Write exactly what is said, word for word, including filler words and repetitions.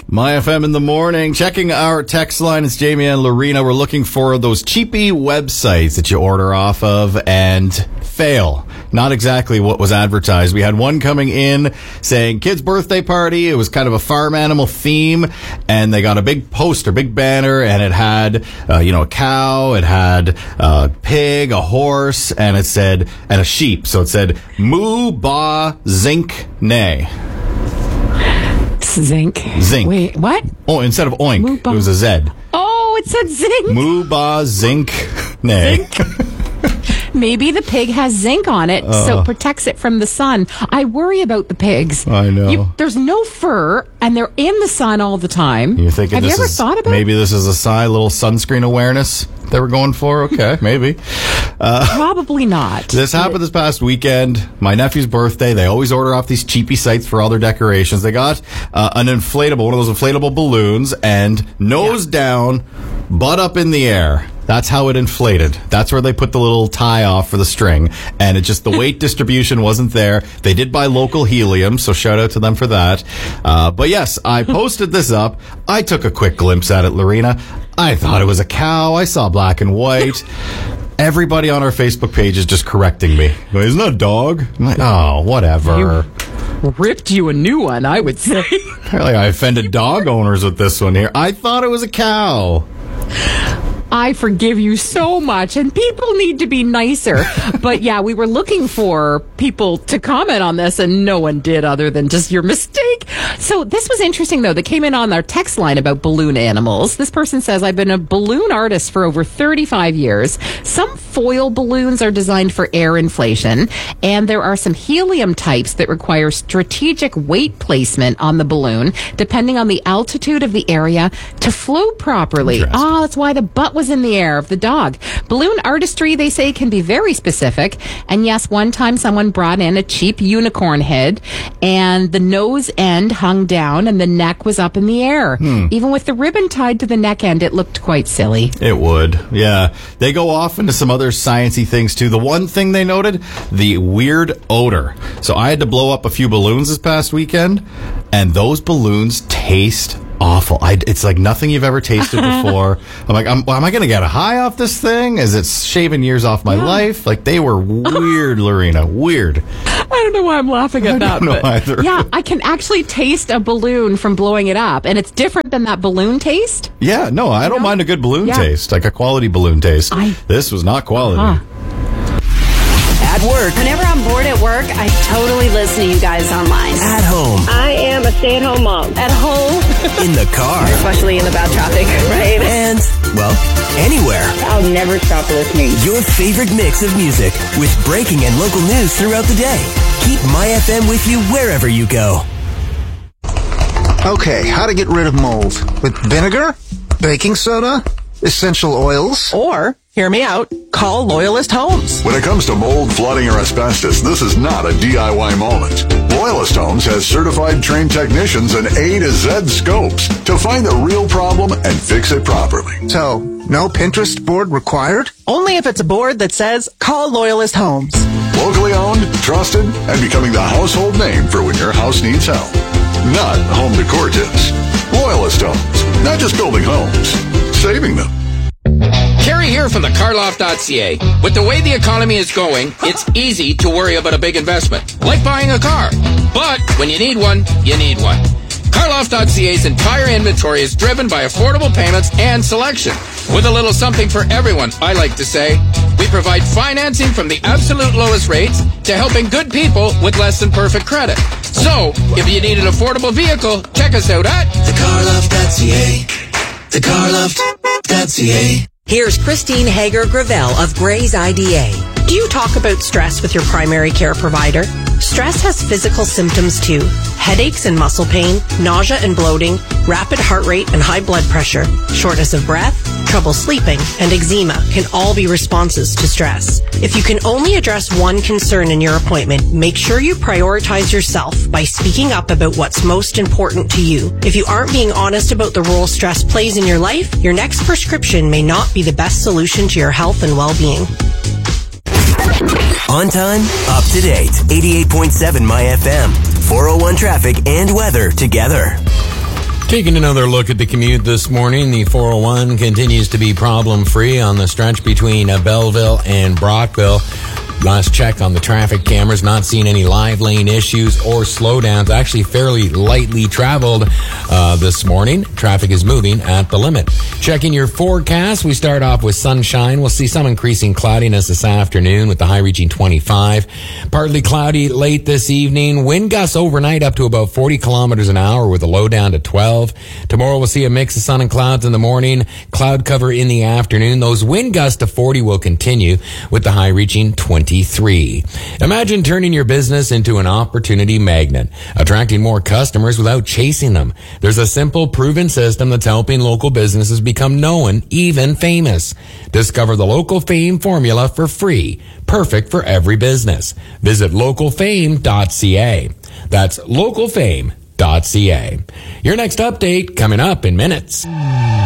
My F M in the morning. Checking our text line. It's Jamie and Lorena. We're looking for those cheapy websites that you order off of and fail. Not exactly what was advertised. We had one coming in saying kid's birthday party. It was kind of a farm animal theme, and they got a big poster, big banner, and it had, uh, you know, a cow, it had a pig, a horse, and it said, and a sheep. So it said, moo, ba, zinc, nay. Zinc. Zinc. Wait, what? Oh, instead of oink, Moo-ba. it was a Z. Oh, it said zinc. Moo, ba, zinc, nay. Zinc. Maybe the pig has zinc on it, uh, so it protects it from the sun. I worry about the pigs. I know. You, there's no fur, and they're in the sun all the time. You're thinking Have this you ever is, thought about maybe this is a sign, little sunscreen awareness they were going for? Okay, maybe. Uh, Probably not. This happened this past weekend. My nephew's birthday. They always order off these cheapy sites for all their decorations. They got uh, an inflatable, one of those inflatable balloons, and nose yeah. down, butt up in the air. That's how it inflated. That's where they put the little tie off for the string. And it just, the weight distribution wasn't there. They did buy local helium, so shout out to them for that. Uh, but yes, I posted this up. I took a quick glimpse at it, Lorena. I thought it was a cow. I saw black and white. Everybody on our Facebook page is just correcting me. Isn't that a dog? I'm like, oh, whatever. You ripped you a new one, I would say. Apparently I offended dog owners with this one here. I thought it was a cow. I forgive you so much, and people need to be nicer. But yeah, we were looking for people to comment on this, and no one did other than just your mistake. So this was interesting, though. That came in on our text line about balloon animals. This person says, I've been a balloon artist for over thirty-five years. Some foil balloons are designed for air inflation, and there are some helium types that require strategic weight placement on the balloon, depending on the altitude of the area, to float properly. Oh, that's why the butt was in the air of the dog. Balloon artistry, they say, can be very specific. And yes, one time someone brought in a cheap unicorn head, and the nose end hung down and the neck was up in the air. Hmm. Even with the ribbon tied to the neck end, it looked quite silly. It would, yeah. They go off into some other sciencey things too. The one thing they noted, the weird odor. So I had to blow up a few balloons this past weekend, and those balloons taste awful. I, it's like nothing you've ever tasted before. I'm like, I'm, am I going to get a high off this thing? Is it shaving years off my yeah. life? Like, they were weird, Lorena. Weird. I don't know why I'm laughing at I that. Don't know but either. Yeah, I can actually taste a balloon from blowing it up, and it's different than that balloon taste. Yeah, no, I don't know? mind a good balloon yeah. taste, like a quality balloon taste. I, this was not quality. Uh-huh. At work. Whenever I'm bored at work, I totally listen to you guys online. At home. I am a stay-at-home mom. At home. In the car. Especially in the bad traffic, right? And, well, anywhere. I'll never stop listening. Your favorite mix of music with breaking and local news throughout the day. Keep My F M with you wherever you go. Okay, how to get rid of mold. With vinegar, baking soda, essential oils. Or, hear me out, call Loyalist Homes. When it comes to mold, flooding, or asbestos, this is not a D I Y moment. Loyalist Homes has certified trained technicians and A to Z scopes to find the real problem and fix it properly. So, no Pinterest board required? Only if it's a board that says, call Loyalist Homes. Locally owned, trusted, and becoming the household name for when your house needs help. Not home decor tips. Loyalist Homes. Not just building homes, saving them. Kerry here from the carloft dot c a. With the way the economy is going, it's easy to worry about a big investment, like buying a car. But when you need one, you need one. carloft dot c a's entire inventory is driven by affordable payments and selection. With a little something for everyone, I like to say. We provide financing from the absolute lowest rates to helping good people with less than perfect credit. So, if you need an affordable vehicle, check us out at the carloft dot c a. the carloft dot c a. Here's Christine Hager-Gravel of Gray's I D A. Do you talk about stress with your primary care provider? Stress has physical symptoms too. Headaches and muscle pain, nausea and bloating, rapid heart rate and high blood pressure, shortness of breath, trouble sleeping, and eczema can all be responses to stress. If you can only address one concern in your appointment, make sure you prioritize yourself by speaking up about what's most important to you. If you aren't being honest about the role stress plays in your life, your next prescription may not be the best solution to your health and well-being. On time, up to date. eighty-eight point seven My F M. four oh one traffic and weather together. Taking another look at the commute this morning, the four oh one continues to be problem-free on the stretch between uh, Belleville and Brockville. Last check on the traffic cameras, not seeing any live lane issues or slowdowns. Actually fairly lightly traveled uh, this morning. Traffic is moving at the limit. Checking your forecast, we start off with sunshine. We'll see some increasing cloudiness this afternoon with the high reaching twenty-five. Partly cloudy late this evening. Wind gusts overnight up to about forty kilometers an hour with a low down to twelve. Tomorrow we'll see a mix of sun and clouds in the morning. Cloud cover in the afternoon. Those wind gusts to forty will continue with the high reaching twenty-three. Imagine turning your business into an opportunity magnet, attracting more customers without chasing them. There's a simple, proven system that's helping local businesses become known, even famous. Discover the Local Fame formula for free, perfect for every business. Visit local fame dot c a. That's local fame dot c a. Your next update coming up in minutes.